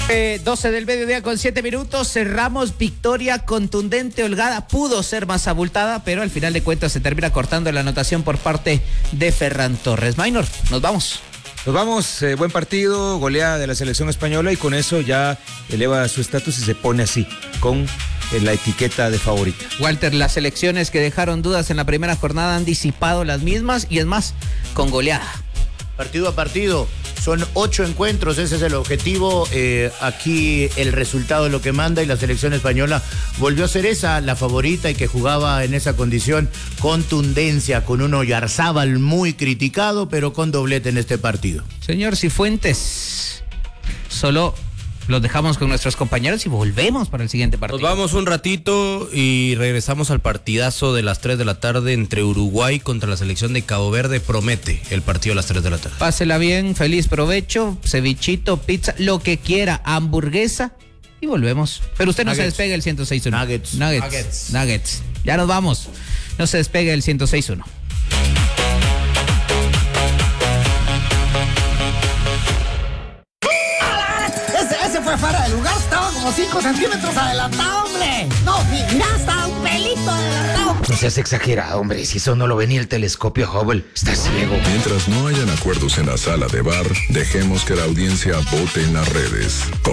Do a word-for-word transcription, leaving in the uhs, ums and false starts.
Eh, doce del mediodía con siete minutos, cerramos victoria contundente, holgada, pudo ser más abultada, pero al final de cuentas se termina cortando la anotación por parte de Ferran Torres. Minor, nos vamos. Nos vamos, eh, buen partido, goleada de la selección española y con eso ya eleva su estatus y se pone así, con eh, la etiqueta de favorita. Walter, las selecciones que dejaron dudas en la primera jornada han disipado las mismas y es más, con goleada. Partido a partido, son ocho encuentros, ese es el objetivo, eh, aquí el resultado es lo que manda y la selección española volvió a ser esa, la favorita y que jugaba en esa condición, contundencia, con un Oyarzábal muy criticado, pero con doblete en este partido. Señor Cifuentes, solo los dejamos con nuestros compañeros y volvemos para el siguiente partido. Nos vamos un ratito y regresamos al partidazo de las tres de la tarde entre Uruguay contra la selección de Cabo Verde. Promete el partido a las tres de la tarde. Pásela bien, feliz provecho, cevichito, pizza, lo que quiera, hamburguesa y volvemos. Pero usted no Nuggets. se despegue el ciento seis punto uno. Nuggets. Nuggets. Nuggets. Nuggets. Ya nos vamos. No se despegue el ciento seis punto uno. Ese fue fuera de lugar, estaba como cinco centímetros adelantado, hombre. No, mira, estaba un pelito adelantado. No seas exagerado, hombre, si eso no lo ve ni el telescopio Hubble, está ciego. Mientras no hayan acuerdos en la sala de bar, dejemos que la audiencia vote en las redes. Con